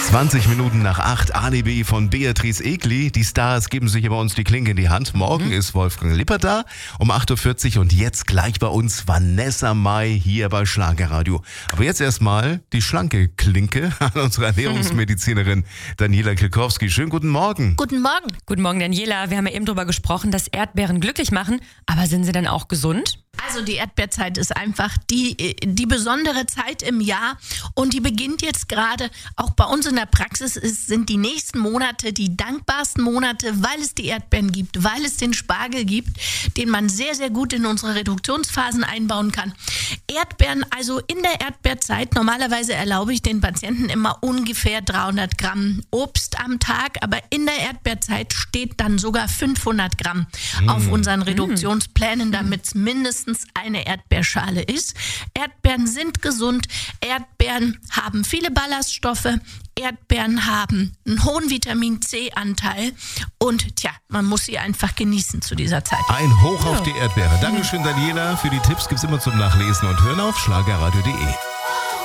20 Minuten nach 8, ADB von Beatrice Egli. Die Stars geben sich bei uns die Klinke in die Hand. Morgen ist Wolfgang Lippert da um 8.40 Uhr und jetzt gleich bei uns Vanessa Mai hier bei Schlagerradio. Aber jetzt erstmal die schlanke Klinke an unsere Ernährungsmedizinerin Daniela Kilkowski. Schönen guten Morgen. Guten Morgen. Guten Morgen, Daniela. Wir haben ja eben darüber gesprochen, dass Erdbeeren glücklich machen. Aber sind sie dann auch gesund? Also die Erdbeerzeit ist einfach die besondere Zeit im Jahr und die beginnt jetzt gerade. Auch bei uns in der Praxis sind die nächsten Monate die dankbarsten Monate, weil es die Erdbeeren gibt, weil es den Spargel gibt, den man sehr, sehr gut in unsere Reduktionsphasen einbauen kann. Erdbeeren, also in der Erdbeerzeit, normalerweise erlaube ich den Patienten immer ungefähr 300 Gramm Obst am Tag, aber in der Erdbeerzeit steht dann sogar 500 Gramm auf unseren Reduktionsplänen, damit es mindestens eine Erdbeerschale ist. Erdbeeren sind gesund, Erdbeeren haben viele Ballaststoffe, Erdbeeren haben einen hohen Vitamin-C-Anteil und man muss sie einfach genießen zu dieser Zeit. Ein Hoch auf die Erdbeere. Dankeschön, Daniela. Für die Tipps gibt's immer zum Nachlesen und Hören auf schlagerradio.de.